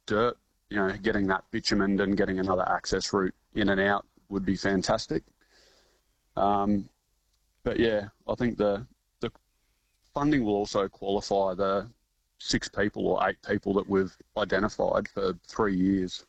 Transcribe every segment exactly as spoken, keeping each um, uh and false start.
dirt, you know, getting that bitumen and getting another access route in and out would be fantastic. Um, but yeah, I think the the funding will also qualify the six people or eight people that we've identified for three years.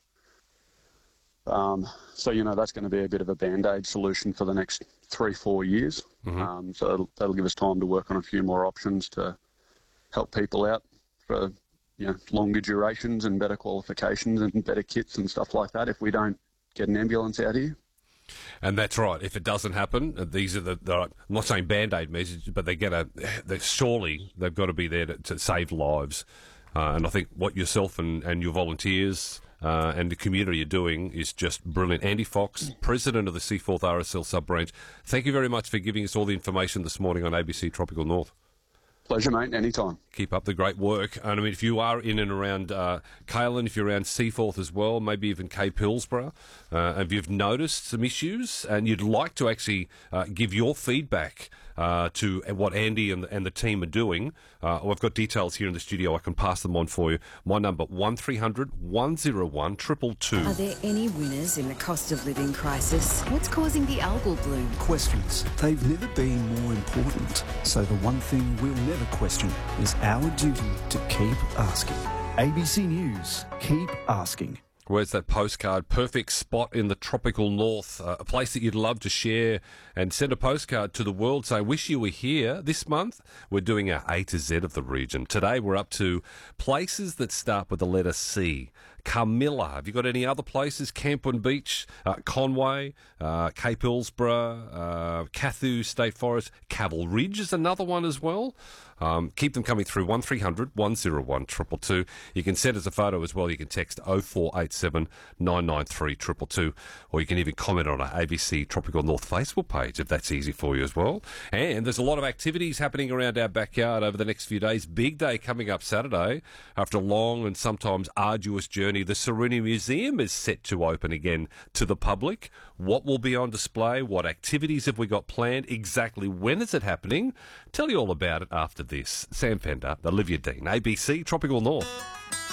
Um, so, you know, that's going to be a bit of a Band-Aid solution for the next three, four years. Mm-hmm. Um, so that'll, that'll give us time to work on a few more options to help people out for, you know, longer durations and better qualifications and better kits and stuff like that if we don't get an ambulance out here. And that's right. If it doesn't happen, these are the, the I'm not saying Band-Aid measures, but they get a, they, surely they've got to be there to, to save lives. Uh, and I think what yourself and, and your volunteers uh, and the community are doing is just brilliant. Andy Fox, President of the Seaforth R S L sub-branch, thank you very much for giving us all the information this morning on A B C Tropical North. Pleasure, mate. Anytime. Keep up the great work. And I mean, if you are in and around uh, Caelan, if you're around Seaforth as well, maybe even Cape Hillsborough, uh, if you've noticed some issues and you'd like to actually uh, give your feedback uh, to what Andy and the, and the team are doing, uh, I've got details here in the studio. I can pass them on for you. My number, one three hundred, one oh one, two two two. Are there any winners in the cost of living crisis? What's causing the algal bloom? Questions. They've never been more important. So the one thing we'll never question is our duty to keep asking. A B C News, keep asking. Where's that postcard? Perfect spot in the tropical north, uh, a place that you'd love to share and send a postcard to the world saying, wish you were here. This month, we're doing our A to Z of the region. Today, we're up to places that start with the letter C. Camilla. Have you got any other places? Campoon Beach, uh, Conway, uh, Cape Hillsborough, uh, Kathu State Forest, Caval Ridge is another one as well. Um, keep them coming through, one three hundred, one oh one, two two two. You can send us a photo as well. You can text oh four eight seven, nine nine three, two two two, or you can even comment on our A B C Tropical North Facebook page if that's easy for you as well. And there's a lot of activities happening around our backyard over the next few days. Big day coming up Saturday. After a long and sometimes arduous journey, the Saruni Museum is set to open again to the public. What will be on display? What activities have we got planned? Exactly when is it happening? Tell you all about it after this. Sam Fender, Olivia Dean, A B C Tropical North.